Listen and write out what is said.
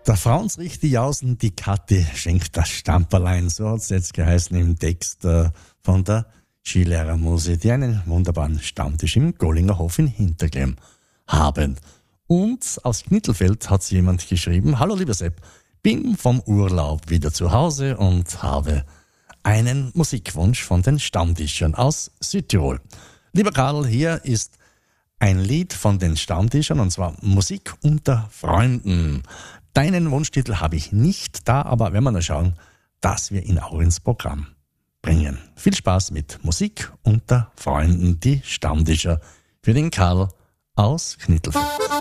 Der Franz richtig außen, die Kathi schenkt das Stamperlein. So hat es jetzt geheißen im Text von der Skilehrermuse, die einen wunderbaren Stammtisch im Gollinger Hof in Hinterglemm haben. Und aus Knittelfeld hat jemand geschrieben: Hallo lieber Sepp, bin vom Urlaub wieder zu Hause und habe einen Musikwunsch von den Stammtischern aus Südtirol. Lieber Karl, hier ist ein Lied von den Stammtischern, und zwar Musik unter Freunden. Deinen Wunschtitel habe ich nicht da, aber werden wir noch schauen, dass wir ihn auch ins Programm bringen. Viel Spaß mit Musik unter Freunden, die Stammtischer für den Karl aus Knittelfeld.